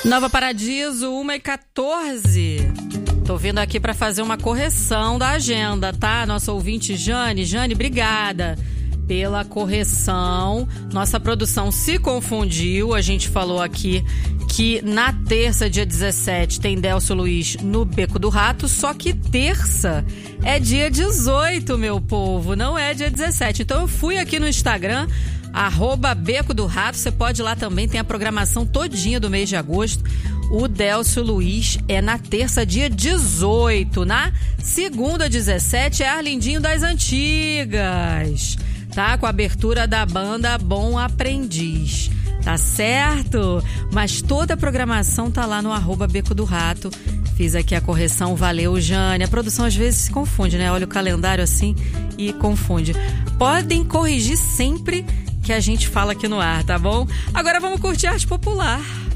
Nova Paradiso, 1h14. Tô vindo aqui para fazer uma correção da agenda, tá? Nossa ouvinte Jane, obrigada pela correção. Nossa produção se confundiu. A gente falou aqui que na terça, dia 17, tem Delcio Luiz no Beco do Rato, só que terça é dia 18, meu povo, não é dia 17. Então eu fui aqui no Instagram, @Beco do Rato, você pode ir lá também, tem a programação todinha do mês de agosto. O Delcio Luiz é na terça, dia 18. Na segunda, 17, é Arlindinho das Antigas, tá? Com a abertura da banda Bom Aprendiz, tá certo? Mas toda a programação tá lá no @Beco do Rato. Fiz aqui a correção, valeu, Jane. A produção às vezes se confunde, né? Olha o calendário assim e confunde. Podem corrigir sempre que a gente fala aqui no ar, tá bom? Agora vamos curtir arte popular.